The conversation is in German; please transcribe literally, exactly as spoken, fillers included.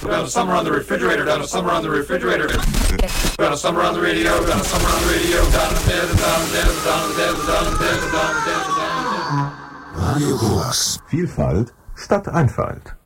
Down a summer on the refrigerator, down a summer on the refrigerator. Down a summer on the radio, down a summer on the radio, down a dead, down a dead, down a dead, down a dead, down a dead, down a dead. Radio Korax. Vielfalt statt Einfalt.